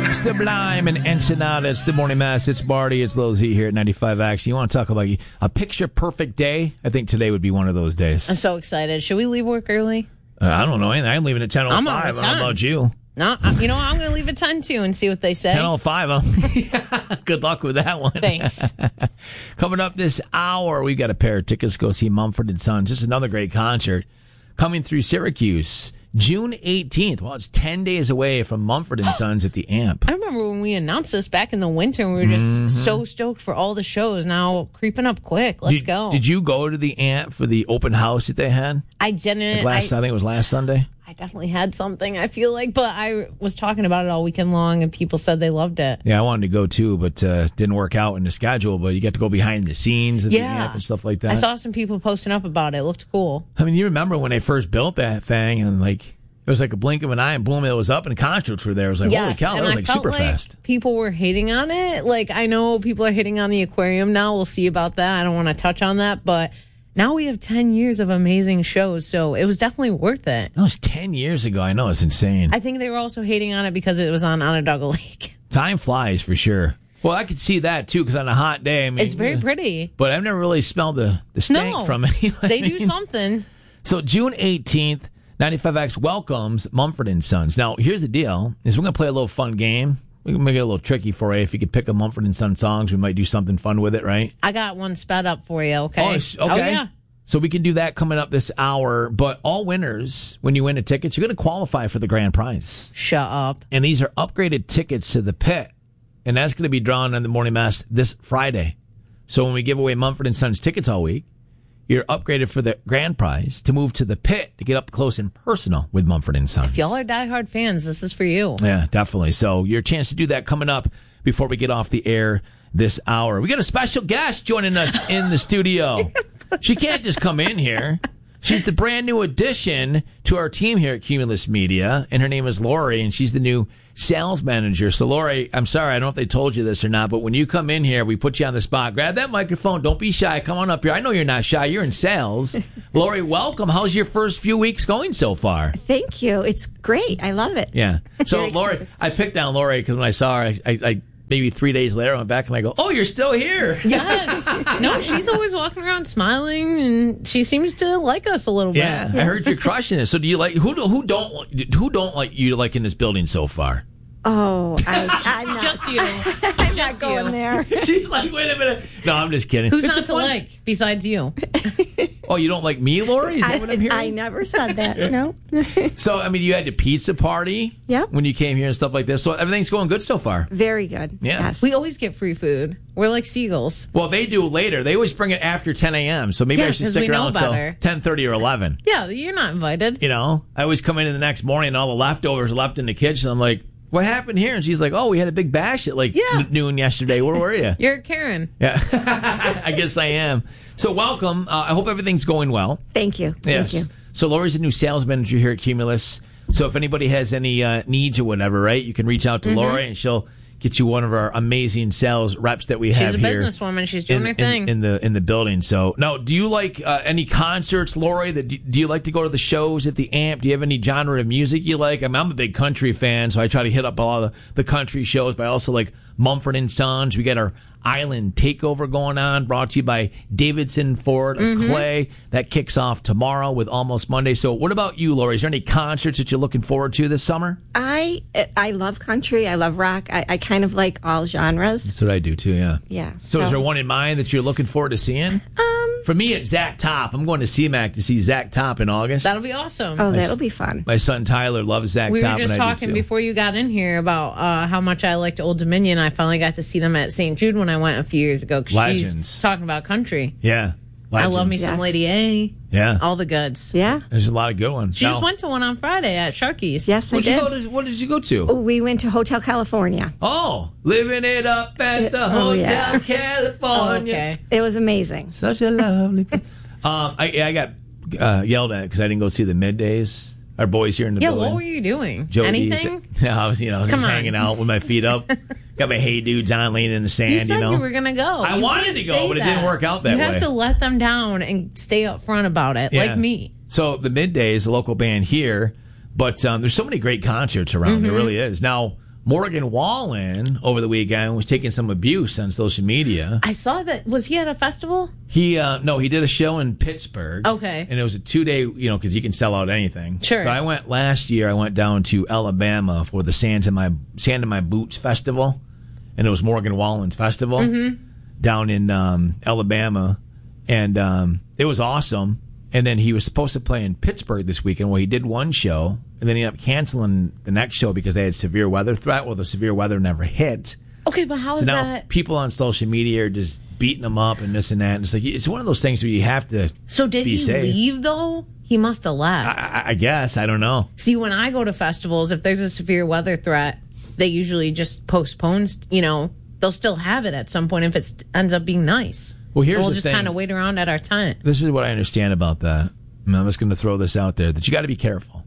Sublime and Ensenada. It's the morning mass. It's Marty. It's Lil Z here at 95X. You want to talk about a picture perfect day? I think today would be one of those days. I'm so excited. Should we leave work early? I don't know anything. I'm leaving at 10:05. I'm I don't know about you. No, you know, I'm going to leave at 10 too and see what they say. 10:05, huh? Good luck with that one. Thanks. Coming up this hour, we've got a pair of tickets to go see Mumford & Sons. Just another great concert coming through Syracuse. June 18th. Well, it's 10 days away from Mumford & Sons at the Amp. I remember when we announced this back in the winter, we were just so stoked for all the shows. Now creeping up quick. Let's go. Did you go to the Amp for the open house that they had? I didn't. I think it was last Sunday. I definitely had something, I feel like, but I was talking about it all weekend long, and people said they loved it. Yeah, I wanted to go too, but didn't work out in the schedule. But you get to go behind the scenes of the Amp and stuff like that. I saw some people posting up about it. It looked cool. I mean, you remember when they first built that thing, and it was like a blink of an eye, and boom, it was up, and concerts were there. It was like, holy cow, that was like super fast. People were hating on it. Like, I know people are hating on the aquarium now. We'll see about that. I don't want to touch on that, but now we have 10 years of amazing shows, so it was definitely worth it. That was 10 years ago. I know, it's insane. I think they were also hating on it because it was on Onondaga Lake. Time flies, for sure. Well, I could see that, too, because on a hot day, I mean, it's very pretty. But I've never really smelled the stank from it. They do something. So June 18th, 95X welcomes Mumford & Sons. Now, here's the deal, is we're going to play a little fun game. We can make it a little tricky for you. If you could pick a Mumford & Sons songs, we might do something fun with it, right? I got one sped up for you, okay? Okay. Oh, yeah. So we can do that coming up this hour. But all winners, when you win a ticket, you're going to qualify for the grand prize. Shut up. And these are upgraded tickets to the Pit. And that's going to be drawn on the Morning Mass this Friday. So when we give away Mumford & Sons tickets all week, you're upgraded for the grand prize to move to the Pit to get up close and personal with Mumford & Sons. If y'all are diehard fans, this is for you. Yeah, definitely. So your chance to do that coming up before we get off the air this hour. We got a special guest joining us in the studio. She can't just come in here. She's the brand new addition to our team here at Cumulus Media, and her name is Lori, and she's the new sales manager. So, Lori, I'm sorry, I don't know if they told you this or not, but when you come in here, we put you on the spot. Grab that microphone. Don't be shy. Come on up here. I know you're not shy. You're in sales. Lori, welcome. How's your first few weeks going so far? Thank you. It's great. I love it. Yeah. So, Lori, I picked down Lori because when I saw her, I maybe 3 days later, I went back and I go, "Oh, you're still here." Yes. No, she's always walking around smiling, and she seems to like us a little bit. Yeah, I heard you're crushing it. So, do you like who don't like you like in this building so far? Oh, I'm not. Just you. I'm not going there. She's like, wait a minute. No, I'm just kidding. Who's not to like besides you? Oh, you don't like me, Lori? Is that what I'm hearing? I never said that. No. So, I mean, you had a pizza party. Yep. When you came here and stuff like this. So everything's going good so far. Very good. Yeah. Yes. We always get free food. We're like seagulls. Well, they do later. They always bring it after 10 a.m. So maybe I should 'cause stick we know around until better. 10:30 or 11. Yeah, you're not invited. You know, I always come in the next morning and all the leftovers are left in the kitchen. I'm like, what happened here? And she's like, oh, we had a big bash at noon yesterday. Where were you? You're Karen. Yeah, I guess I am. So welcome. I hope everything's going well. Thank you. Yes. Thank you. So Lori's a new sales manager here at Cumulus. So if anybody has any needs or whatever, right, you can reach out to Lori and she'll get you one of our amazing sales reps that we have She's a here. businesswoman. She's doing her thing. In the building. So now, do you like any concerts, Lori? Do you like to go to the shows at the Amp? Do you have any genre of music you like? I mean, I'm a big country fan, so I try to hit up a lot of the country shows, but I also like Mumford & Sons. We got our Island Takeover going on, brought to you by Davidson Ford of Clay. That kicks off tomorrow with Almost Monday. So what about you, Lori? Is there any concerts that you're looking forward to this summer? I love country. I love rock. I kind of like all genres. That's what I do too, yeah. Yeah. So is there one in mind that you're looking forward to seeing? For me, it's Zach Top. I'm going to CMAC to see Zach Top in August. That'll be awesome. Oh, that'll be fun. My son Tyler loves Zach We Top. were just and I do talking too. before you got in here about how much I liked Old Dominion. I finally got to see them at St. Jude when I went a few years ago. 'Cause Legends. She's talking about country. Yeah. I love me Legends. some Yes. Lady A. Yeah. All the goods. Yeah. There's a lot of good ones. She just went to one on Friday at Sharky's. Yes, I did. What did you go to? We went to Hotel California. Oh, living it up at the Hotel yeah. California. Okay. It was amazing. Such a lovely. I got yelled at because I didn't go see the middays. Our boys here in the Yeah, building. what were you doing? Jody, Anything? Yeah, I was, just Come on. hanging out with my feet up. Got my hey dude John leaning in the sand. You said you were going to go. I wanted to go, but it didn't work out that you way. You have to let them down and stay up front about it, Yeah. like me. So the midday is a local band here, but there's so many great concerts around. There really is. Now, Morgan Wallen over the weekend was taking some abuse on social media. I saw that. Was he at a festival? He did a show in Pittsburgh. Okay. And it was a 2-day, because you can sell out anything. Sure. So last year I went down to Alabama for the Sand in My Boots festival. And it was Morgan Wallen's festival down in Alabama. And it was awesome. And then he was supposed to play in Pittsburgh this weekend where he did one show. And then he ended up canceling the next show because they had severe weather threat. Well, the severe weather never hit. Okay, but how is now that? People on social media are just beating him up and this and that. And it's one of those things where you have to So did be he safe. leave, though? He must have left. I guess. I don't know. See, when I go to festivals, if there's a severe weather threat, they usually just postpone, they'll still have it at some point if it ends up being nice. Well, here's we'll the just thing. kind of wait around at our tent. This is what I understand about that. And I'm just going to throw this out there, that you got to be careful.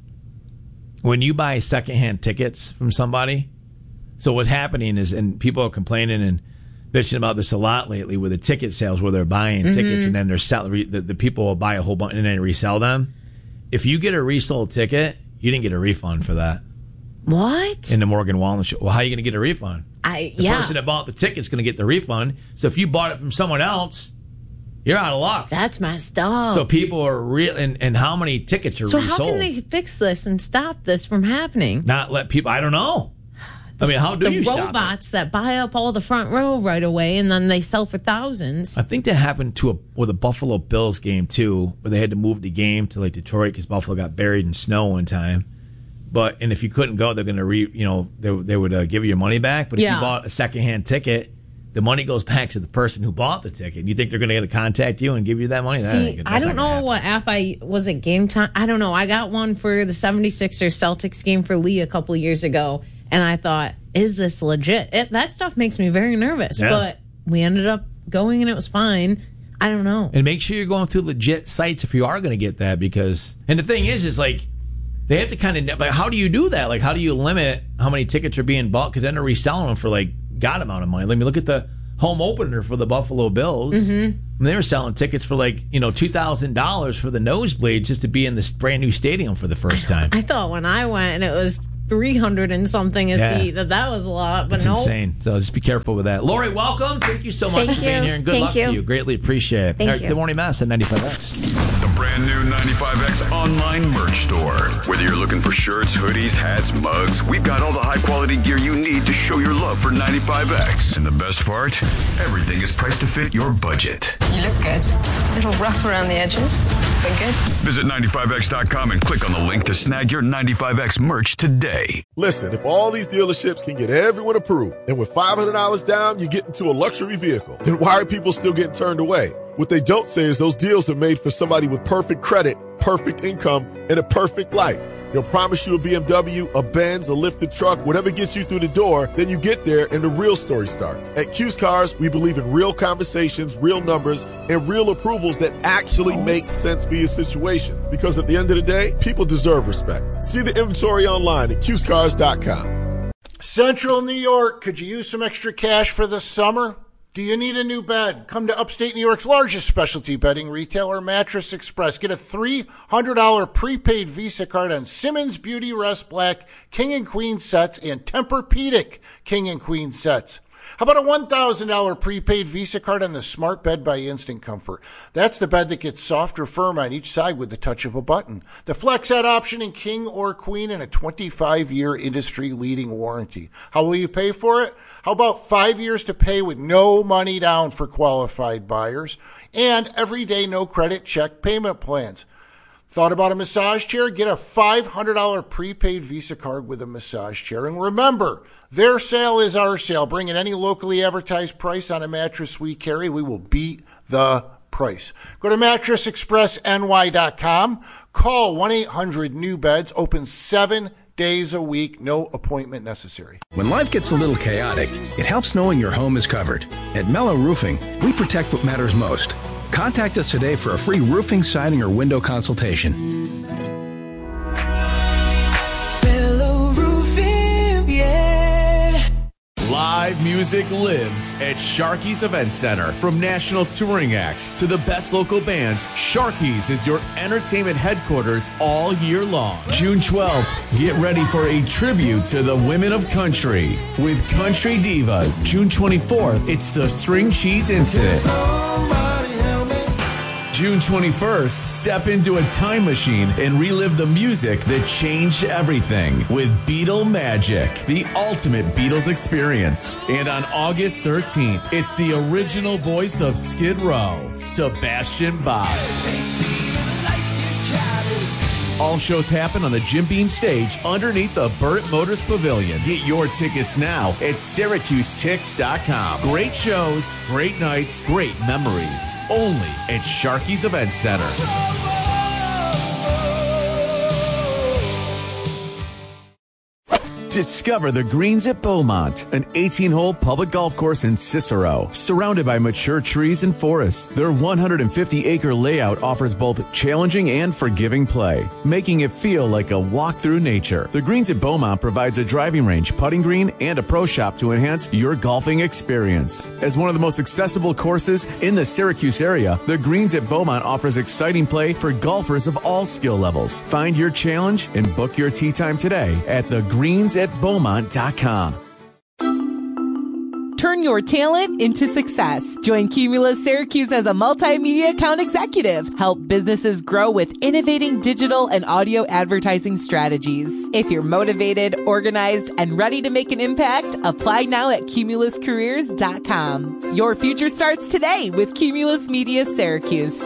When you buy secondhand tickets from somebody, so what's happening is, and people are complaining and bitching about this a lot lately with the ticket sales where they're buying tickets and then they're selling, the people will buy a whole bunch and then resell them. If you get a resold ticket, you didn't get a refund for that. What? In the Morgan Wallen show. Well, how are you going to get a refund? The person that bought the ticket's going to get the refund. So if you bought it from someone else, you're out of luck. That's messed up. So people are real, and how many tickets are So resold? how can they fix this and stop this from happening? Not let people. I don't know. I mean, how do you stop it? The robots that buy up all the front row right away and then they sell for thousands. I think that happened with a Buffalo Bills game too, where they had to move the game to like Detroit because Buffalo got buried in snow one time. And if you couldn't go, they're going to they would give you your money back. But if you bought a secondhand ticket, the money goes back to the person who bought the ticket. You think they're going to contact you and give you that money? See, I don't know what app was it Game Time? I don't know. I got one for the 76ers Celtics game for Lee a couple of years ago, and I thought, is this legit? That stuff makes me very nervous. Yeah. But we ended up going, and it was fine. I don't know. And make sure you're going through legit sites if you are going to get that, because and the thing is like they have to kind of like, how do you do that? Like, how do you limit how many tickets are being bought? Because then they're reselling them for like God amount of money. Let me look at the home opener for the Buffalo Bills. And they were selling tickets for like $2,000 for the nosebleeds just to be in this brand new stadium for the first time. I thought when I went and it was 300 and something a seat that was a lot, but it's no. insane. So just be careful with that. Lori, welcome. Thank you so much for being here, and good luck to you. Greatly appreciate it. Thank you. The Morning Mess at 95X. The brand new 95X online merch store. Whether you're looking for shirts, hoodies, hats, mugs, we've got all the high quality gear you need to show your love for 95X. And the best part, everything is priced to fit your budget. You look good. A little rough around the edges, but good. Visit 95X.com and click on the link to snag your 95X merch today. Listen, if all these dealerships can get everyone approved, and with $500 down, you get into a luxury vehicle, then why are people still getting turned away? What they don't say is those deals are made for somebody with perfect credit, perfect income, and a perfect life. They'll promise you a BMW, a Benz, a lifted truck, whatever gets you through the door. Then you get there and the real story starts. At Q's Cars, we believe in real conversations, real numbers, and real approvals that actually make sense for your situation. Because at the end of the day, people deserve respect. See the inventory online at QSCars.com. Central New York, could you use some extra cash for the summer? Do you need a new bed? Come to upstate New York's largest specialty bedding retailer, Mattress Express. Get a $300 prepaid Visa card on Simmons Beauty Rest Black King and Queen sets and Tempur-Pedic King and Queen sets. How about a $1,000 prepaid Visa card on the Smart Bed by Instant Comfort? That's the bed that gets soft or firm on each side with the touch of a button. The FlexSet option in King or Queen and a 25-year industry-leading warranty. How will you pay for it? How about 5 years to pay with no money down for qualified buyers? And everyday no-credit check payment plans. Thought about a massage chair? Get a $500 prepaid Visa card with a massage chair. And remember, their sale is our sale. Bring in any locally advertised price on a mattress we carry. We will beat the price. Go to mattressexpressny.com. Call 1-800-NEW-BEDS. Open 7 days a week. No appointment necessary. When life gets a little chaotic, it helps knowing your home is covered. At Mellow Roofing, we protect what matters most. Contact us today for a free roofing, siding, or window consultation. Mellow Roofing, yeah. Live Live music lives at Sharky's Event Center. From national touring acts to the best local bands, Sharky's is your entertainment headquarters all year long. June 12th, get ready for a tribute to the women of country with Country Divas. June 24th, it's the String Cheese Incident. June 21st, step into a time machine and relive the music that changed everything with Beatle Magic, the ultimate Beatles experience. And on August 13th, it's the original voice of Skid Row, Sebastian Bach. All shows happen on the Jim Beam stage underneath the Burt Motors Pavilion. Get your tickets now at SyracuseTix.com. Great shows, great nights, great memories. Only at Sharky's Event Center. Discover the Greens at Beaumont, an 18-hole public golf course in Cicero, surrounded by mature trees and forests. Their 150-acre layout offers both challenging and forgiving play, making it feel like a walk through nature. The Greens at Beaumont provides a driving range, putting green, and a pro shop to enhance your golfing experience. As one of the most accessible courses in the Syracuse area, the Greens at Beaumont offers exciting play for golfers of all skill levels. Find your challenge and book your tee time today at thegreensatbeaumont.com. Turn your talent into success. Join Cumulus Syracuse as a multimedia account executive. Help businesses grow with innovating digital and audio advertising strategies. If you're motivated, organized, and ready to make an impact, apply now at cumuluscareers.com. Your future starts today with Cumulus Media Syracuse.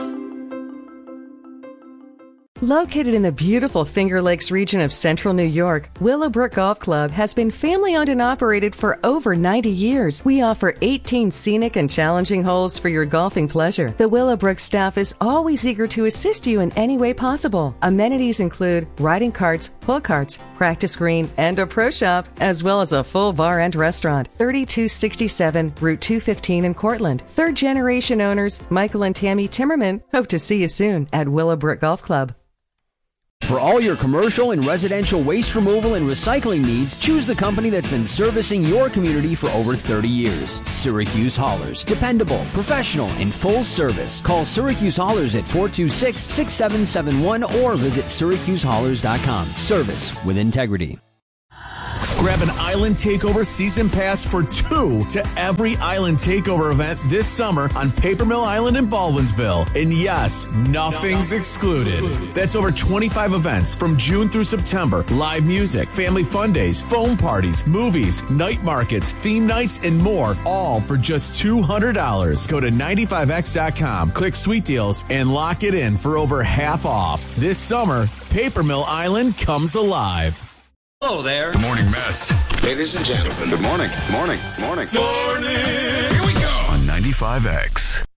Located in the beautiful Finger Lakes region of central New York, Willowbrook Golf Club has been family owned and operated for over 90 years. We offer 18 scenic and challenging holes for your golfing pleasure. The Willowbrook staff is always eager to assist you in any way possible. Amenities include riding carts, pull carts, practice green, and a pro shop, as well as a full bar and restaurant. 3267 Route 215 in Cortland. Third generation owners Michael and Tammy Timmerman hope to see you soon at Willowbrook Golf Club. For all your commercial and residential waste removal and recycling needs, choose the company that's been servicing your community for over 30 years. Syracuse Haulers. Dependable, professional, and full service. Call Syracuse Haulers at 426-6771 or visit SyracuseHaulers.com. Service with integrity. Grab an Island Takeover season pass for 2 to every Island Takeover event this summer on Paper Mill Island in Baldwinsville. And yes, nothing's excluded. That's over 25 events from June through September. Live music, family fun days, foam parties, movies, night markets, theme nights, and more, all for just $200. Go to 95x.com, click Sweet Deals, and lock it in for over half off. This summer, Paper Mill Island comes alive. Hello there. The Morning Mess. Ladies and gentlemen. Good morning. Morning. Morning. Morning. Here we go. On 95X.